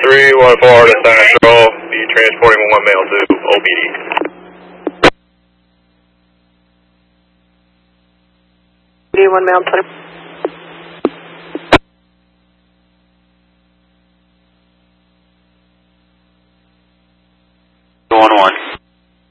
314 to Central, be transporting one male to OBD. One male, 20. 1-1.